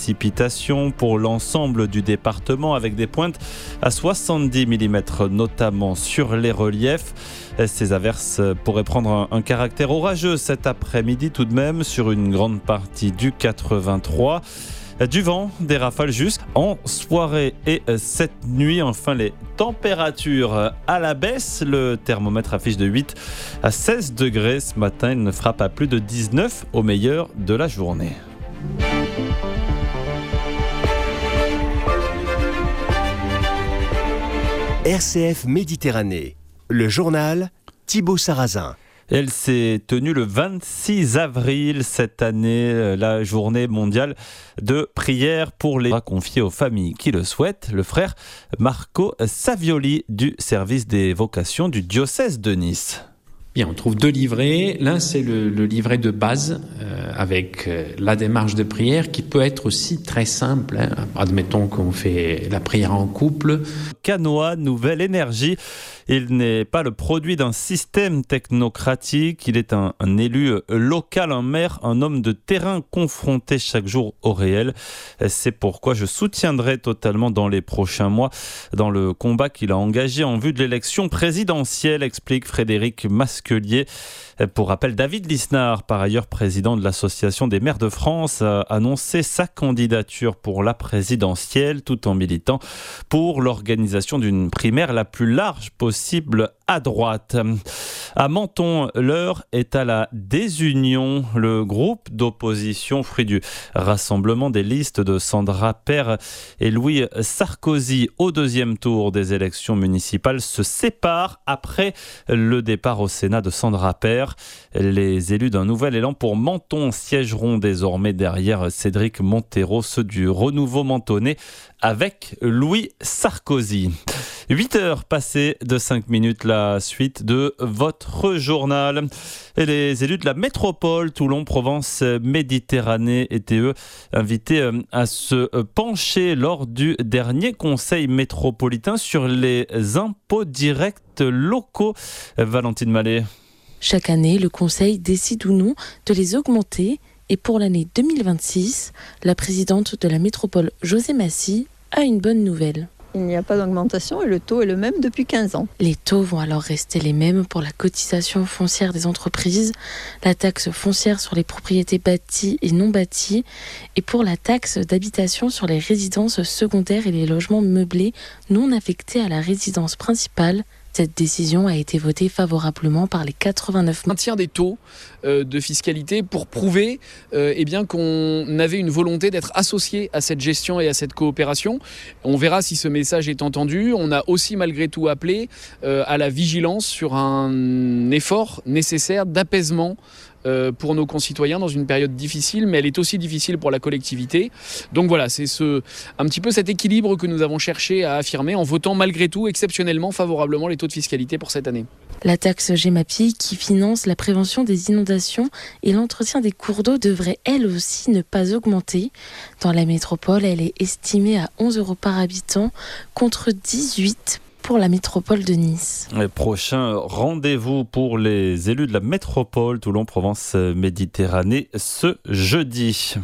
précipitations pour l'ensemble du département avec des pointes à 70 mm notamment sur les reliefs. Ces averses pourraient prendre un caractère orageux cet après-midi tout de même sur une grande partie du 83. Du vent, des rafales jusqu'en soirée et cette nuit. Enfin, les températures à la baisse. Le thermomètre affiche de 8 à 16 degrés ce matin. Il ne fera pas plus de 19 au meilleur de la journée. RCF Méditerranée, le journal Thibaut Sarrazin. Elle s'est tenue le 26 avril cette année, la journée mondiale de prière pour les confiés aux familles qui le souhaitent. Le frère Marco Savioli du service des vocations du diocèse de Nice. Bien, on trouve 2 livrets. L'un, c'est le livret de base avec la démarche de prière qui peut être aussi très simple. Admettons qu'on fait la prière en couple. Canoa, nouvelle énergie. Il n'est pas le produit d'un système technocratique. Il est un élu local, un maire, un homme de terrain confronté chaque jour au réel. C'est pourquoi je soutiendrai totalement dans les prochains mois dans le combat qu'il a engagé en vue de l'élection présidentielle, explique Frédéric Masquelier. Pour rappel, David Lisnard, par ailleurs président de l'Association des maires de France, a annoncé sa candidature pour la présidentielle tout en militant pour l'organisation d'une primaire la plus large possible à droite. À Menton, l'heure est à la désunion. Le groupe d'opposition, fruit du rassemblement des listes de Sandra Père et Louis Sarkozy au 2e tour des élections municipales, se sépare après le départ au Sénat de Sandra Père. Les élus d'un nouvel élan pour Menton siégeront désormais derrière Cédric Monteiro, ceux du renouveau mentonais avec Louis Sarkozy. 8h passées de 5 minutes, la suite de votre journal. Et les élus de la métropole Toulon-Provence-Méditerranée étaient eux invités à se pencher lors du dernier conseil métropolitain sur les impôts directs locaux. Valentine Mallet. Chaque année, le Conseil décide ou non de les augmenter. Et pour l'année 2026, la présidente de la métropole, José Massy, a une bonne nouvelle. Il n'y a pas d'augmentation et le taux est le même depuis 15 ans. Les taux vont alors rester les mêmes pour la cotisation foncière des entreprises, la taxe foncière sur les propriétés bâties et non bâties et pour la taxe d'habitation sur les résidences secondaires et les logements meublés non affectés à la résidence principale. Cette décision a été votée favorablement par les 89. Maintien des taux de fiscalité pour prouver qu'on avait une volonté d'être associé à cette gestion et à cette coopération. On verra si ce message est entendu. On a aussi malgré tout appelé à la vigilance sur un effort nécessaire d'apaisement pour nos concitoyens dans une période difficile, mais elle est aussi difficile pour la collectivité. Donc voilà, c'est un petit peu cet équilibre que nous avons cherché à affirmer en votant malgré tout exceptionnellement favorablement les taux de fiscalité pour cette année. La taxe Gemapi qui finance la prévention des inondations et l'entretien des cours d'eau devrait elle aussi ne pas augmenter. Dans la métropole, elle est estimée à 11 € par habitant contre 18 pour la métropole de Nice. Le prochain rendez-vous pour les élus de la métropole Toulon-Provence-Méditerranée ce jeudi.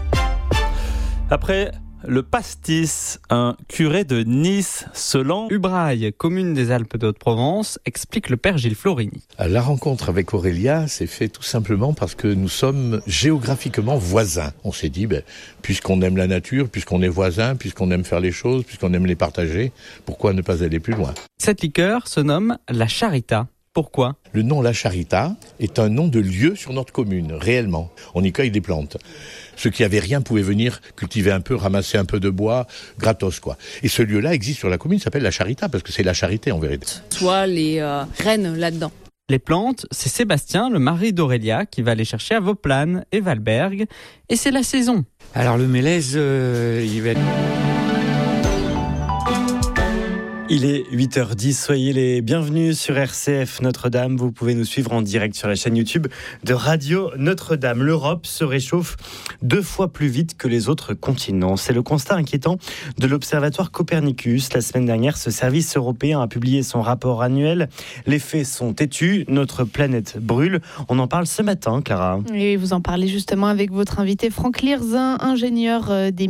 Après le pastis, un curé de Nice se lance. Ubraille, commune des Alpes de Haute-Provence, explique le père Gilles Florini. La rencontre avec Aurélia s'est faite tout simplement parce que nous sommes géographiquement voisins. On s'est dit, puisqu'on aime la nature, puisqu'on est voisins, puisqu'on aime faire les choses, puisqu'on aime les partager, pourquoi ne pas aller plus loin ? Cette liqueur se nomme la Charita. Pourquoi ? Le nom La Charita est un nom de lieu sur notre commune, réellement. On y cueille des plantes. Ceux qui avaient rien pouvaient venir cultiver un peu, ramasser un peu de bois, gratos quoi. Et ce lieu-là existe sur la commune, s'appelle La Charita, parce que c'est la charité en vérité. Soit les graines là-dedans. Les plantes, c'est Sébastien, le mari d'Aurélia, qui va les chercher à Vauplane et Valberg. Et c'est la saison. Alors le mélèze, il va être... Il est 8h10, soyez les bienvenus sur RCF Notre-Dame. Vous pouvez nous suivre en direct sur la chaîne YouTube de Radio Notre-Dame. L'Europe se réchauffe 2 fois plus vite que les autres continents. C'est le constat inquiétant de l'Observatoire Copernicus. La semaine dernière, ce service européen a publié son rapport annuel. Les faits sont têtus, notre planète brûle. On en parle ce matin, Clara. Et vous en parlez justement avec votre invité Franck Lirzin, ingénieur des